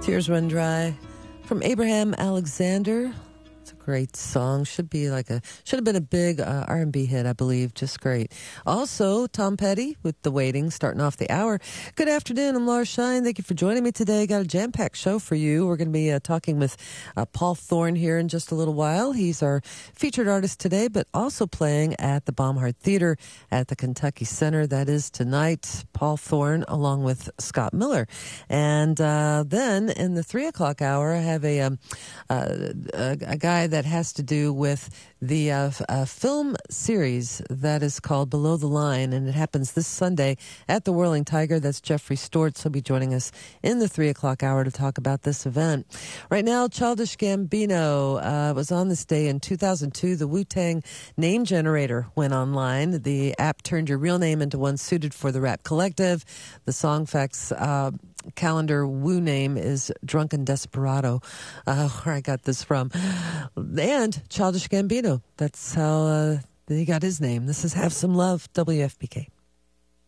Tears Run Dry from Abraham Alexander. It's a great song. Should have been a big R&B hit, I believe. Just great. Also, Tom Petty with The Waiting, starting off the hour. Good afternoon. I'm Laura Shine. Thank you for joining me today. Got a jam-packed show for you. We're going to be talking with Paul Thorn here in just a little while. He's our featured artist today, but also playing at the Baumhart Theater at the Kentucky Center. That is tonight. Paul Thorn along with Scott Miller. And then in the 3 o'clock hour, I have a guy that has to do with the film series that is called Below the Line, and it happens this Sunday at the Whirling Tiger. That's Jeffrey Stortz. He'll be joining us in the 3 o'clock hour to talk about this event. Right now, Childish Gambino was on this day in 2002. The Wu-Tang name generator went online. The app turned your real name into one suited for the rap collective. The Songfacts calendar Wu name is Drunken Desperado, where I got this from. And Childish Gambino. That's how he got his name. This is Have Some Love, WFPK.